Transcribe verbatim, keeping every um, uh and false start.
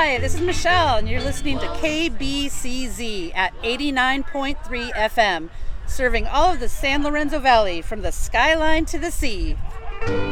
Hi, this is Michelle, and you're listening to K B C Z at eighty-nine point three F M, serving all of the San Lorenzo Valley from the skyline to the sea.